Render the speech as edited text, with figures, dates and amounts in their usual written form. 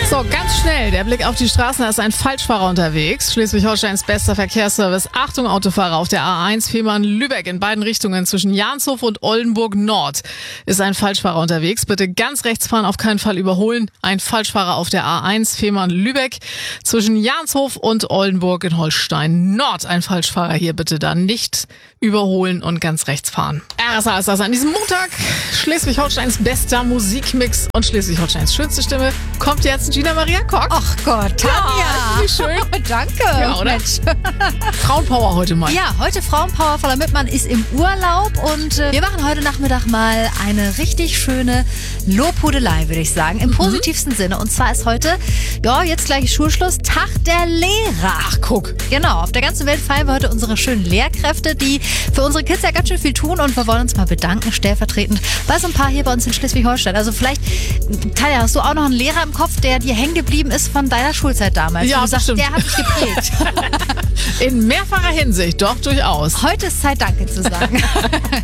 So, ganz schnell, der Blick auf die Straßen, da ist ein Falschfahrer unterwegs. Schleswig-Holsteins bester Verkehrsservice. Achtung, Autofahrer auf der A1 Fehmarn-Lübeck in beiden Richtungen zwischen Jahnshof und Oldenburg Nord ist ein Falschfahrer unterwegs. Bitte ganz rechts fahren, auf keinen Fall überholen. Ein Falschfahrer auf der A1 Fehmarn-Lübeck zwischen Jahnshof und Oldenburg in Holstein Nord. Ein Falschfahrer hier bitte dann nicht überholen und ganz rechts fahren. RSA ist das an diesem Montag. Schleswig-Holsteins bester Musikmix und Schleswig-Holsteins schönste Stimme kommt jetzt Gina Maria Koch. Ach Gott, Tanja. Ja, wie schön. Danke. Ja, oder? Mensch. Frauenpower heute mal. Ja, heute Frauenpower. Voller Mittmann ist im Urlaub und wir machen heute Nachmittag mal eine richtig schöne Lobhudelei, würde ich sagen, im positivsten Sinne. Und zwar ist heute, ja, jetzt gleich Schulschluss, Tag der Lehrer. Ach, guck. Genau, auf der ganzen Welt feiern wir heute unsere schönen Lehrkräfte, die für unsere Kids ja ganz schön viel tun und wir wollen uns mal bedanken, stellvertretend bei so ein paar hier bei uns in Schleswig-Holstein. Also vielleicht, Tanja, hast du auch noch einen Lehrer im Kopf, der dir hängen geblieben ist von deiner Schulzeit damals? Ja, du sagst, bestimmt. der hat dich geprägt. In mehrfacher Hinsicht, doch durchaus. Heute ist Zeit, Danke zu sagen.